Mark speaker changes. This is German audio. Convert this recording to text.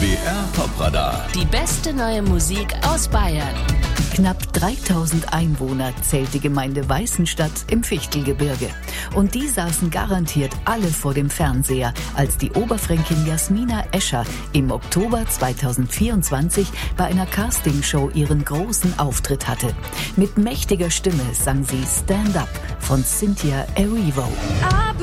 Speaker 1: BR Popradar.
Speaker 2: Die beste neue Musik aus Bayern.
Speaker 3: Knapp 3000 Einwohner zählt die Gemeinde Weißenstadt im Fichtelgebirge. Und die saßen garantiert alle vor dem Fernseher, als die Oberfränkin Jasmina Escher im Oktober 2024 bei einer Castingshow ihren großen Auftritt hatte. Mit mächtiger Stimme sang sie Stand Up von Cynthia Erivo.